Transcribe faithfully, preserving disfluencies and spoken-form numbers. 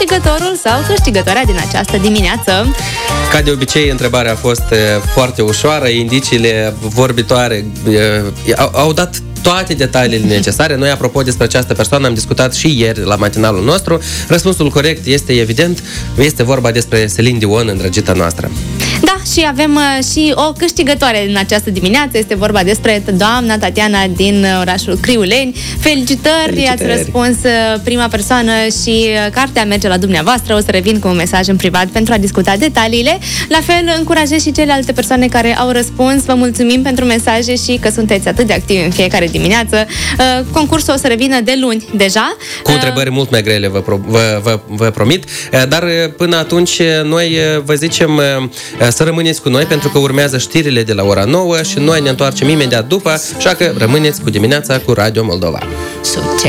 câștigătorul sau câștigătoarea din această dimineață. Ca de obicei, întrebarea a fost foarte ușoară, indiciile vorbitoare au, au dat toate detaliile necesare. Noi, apropo despre această persoană, am discutat și ieri la matinalul nostru. Răspunsul corect este evident, este vorba despre Celine Dion, îndrăgita noastră. Da, și avem uh, și o câștigătoare în această dimineață. Este vorba despre doamna Tatiana din orașul Criuleni. Felicitări, Felicitări. Ați răspuns uh, prima persoană și uh, cartea merge la dumneavoastră. O să revin cu un mesaj în privat pentru a discuta detaliile. La fel, încurajez și celelalte persoane care au răspuns. Vă mulțumim pentru mesaje și că sunteți atât de activi în fiecare dimineață. Uh, concursul o să revină de luni deja. Cu întrebări uh, mult mai grele, vă, pro- vă, vă, vă promit. Uh, dar uh, până atunci, noi uh, vă zicem uh, să rămâneți cu noi, pentru că urmează știrile de la ora nouă și noi ne întoarcem imediat după, așa că rămâneți cu dimineața cu Radio Moldova. Succes!